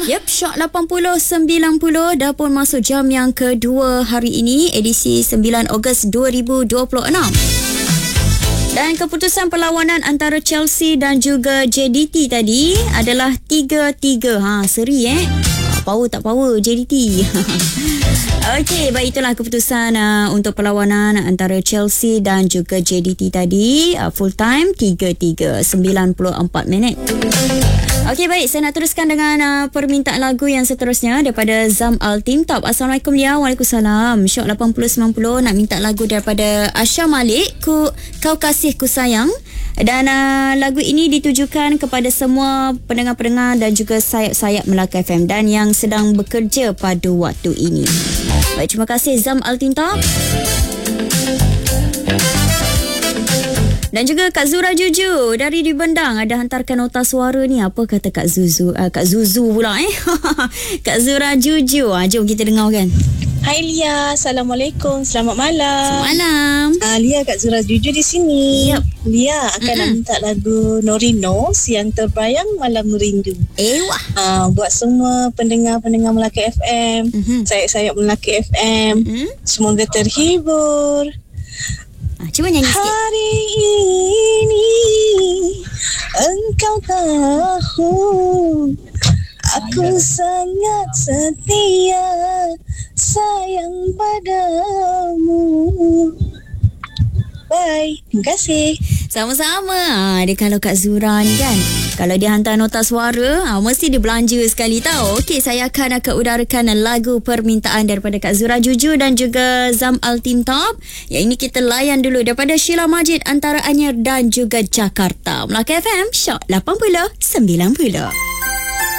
Yep, Shock 80-90 dah pun masuk jam yang kedua hari ini, edisi 9 Ogos 2026. Dan keputusan perlawanan antara Chelsea dan juga JDT tadi adalah 3-3. Seri power tak power JDT. Okey, baik, itulah keputusan untuk perlawanan antara Chelsea dan juga JDT tadi. Full time 3-3, 94 minit. Okey, baik, saya nak teruskan dengan permintaan lagu yang seterusnya daripada Zam Al Team Top. Assalamualaikum dia. Waalaikumsalam. Shock 80-90 nak minta lagu daripada Asha Malik, Kau Kasih Ku Sayang. Dan lagu ini ditujukan kepada semua pendengar-pendengar dan juga sayap-sayap Melaka FM dan yang sedang bekerja pada waktu ini. Baik, terima kasih Zam Al Team Top. Dan juga Kak Zura Juju dari di Bendang ada hantarkan nota suara ni. Apa kata Kak Zuzu? Kak Zuzu pula Kak Zura Juju. Jom kita dengarkan. Hai Lia, Assalamualaikum. Selamat malam. Selamat malam. Lia, Kak Zura Juju di sini. Yep. Lia akan nak minta lagu Norino, Siang Terbayang Malam Rindu. Wah. Buat semua pendengar-pendengar Melaka FM, sayap-sayap Melaka FM, semoga terhibur. Cuba nyanyi sikit. Hari ini engkau tahu aku sangat setia sayang padamu. Bye. Terima kasih. Sama-sama. Dia kalau Kak Zura ni kan, kalau dia hantar nota suara, mesti dia belanja sekali tau. Okey, saya akan udarakan lagu permintaan daripada Kak Zura Juju dan juga Zam Al Team Top. Yang ini kita layan dulu daripada Sheila Majid, Antara Anyer dan juga Jakarta. Melaka FM, Shock 80-90.